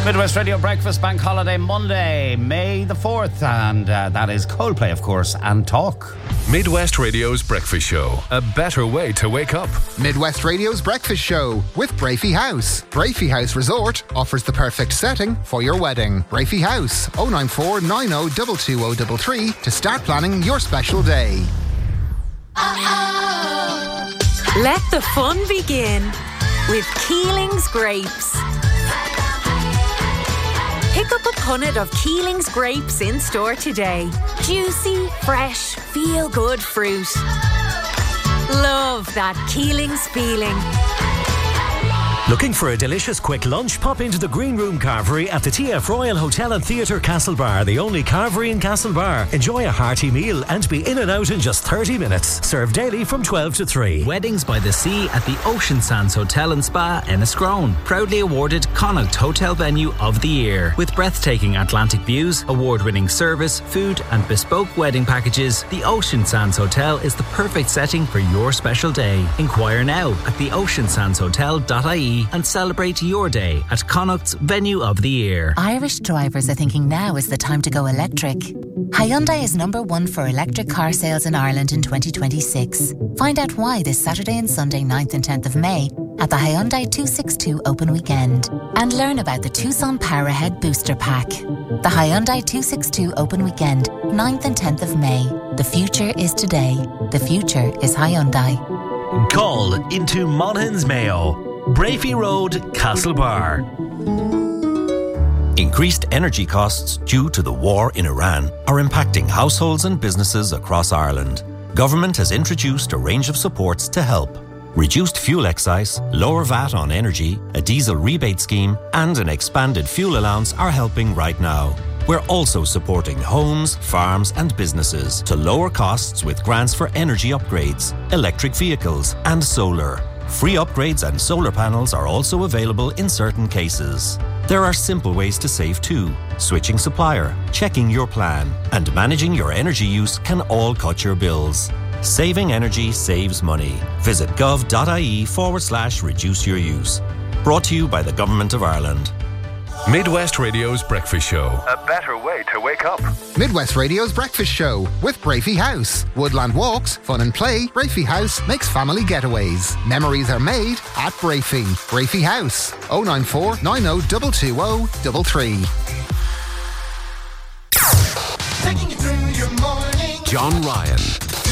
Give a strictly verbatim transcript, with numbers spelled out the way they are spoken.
Midwest Radio Breakfast Bank Holiday Monday, May the fourth, and uh, that is Coldplay, of course, and Talk. Midwest Radio's Breakfast Show, a better way to wake up. Midwest Radio's Breakfast Show with Brafey House. Brafey House Resort offers the perfect setting for your wedding. Brafey House, oh nine four nine oh two two oh three three to start planning your special day. Let the fun begin with Keeling's Grapes. Pick up a punnet of Keeling's Grapes in store today. Juicy, fresh, feel-good fruit. Love that Keeling's feeling. Looking for a delicious quick lunch? Pop into the Green Room Carvery at the T F Royal Hotel and Theatre Castlebar, the only carvery in Castlebar. Enjoy a hearty meal and be in and out in just thirty minutes. Served daily from twelve to three. Weddings by the Sea at the Ocean Sands Hotel and Spa, Enniscrone. Proudly awarded Connaught Hotel Venue of the Year. With breathtaking Atlantic views, award-winning service, food and bespoke wedding packages, the Ocean Sands Hotel is the perfect setting for your special day. Inquire now at the ocean sands hotel dot I E and celebrate your day at Connaught's Venue of the Year. Irish drivers are thinking now is the time to go electric. Hyundai is number one for electric car sales in Ireland in twenty twenty-six. Find out why this Saturday and Sunday ninth and tenth of May at the Hyundai two sixty-two Open Weekend. And learn about the Tucson Power Ahead Booster Pack. The Hyundai two sixty-two Open Weekend, ninth and tenth of May. The future is today. The future is Hyundai. Call into Monaghan's Mayo. Brafey Road, Castlebar. Increased energy costs due to the war in Iran are impacting households and businesses across Ireland. Government has introduced a range of supports to help. Reduced fuel excise, lower V A T on energy, a diesel rebate scheme, and an expanded fuel allowance are helping right now. We're also supporting homes, farms and businesses to lower costs with grants for energy upgrades, electric vehicles and solar. Free upgrades and solar panels are also available in certain cases. There are simple ways to save too. Switching supplier, checking your plan, and managing your energy use can all cut your bills. Saving energy saves money. Visit gov.ie forward slash reduce your use. Brought to you by the Government of Ireland. Midwest Radio's Breakfast Show, a better way to wake up. Midwest Radio's Breakfast Show with Brafey House. Woodland walks, fun and play. Brafey House makes family getaways. Memories are made at Brafey. Brafey House, oh nine four nine oh two two oh three three. Taking you through your morning. John Ryan.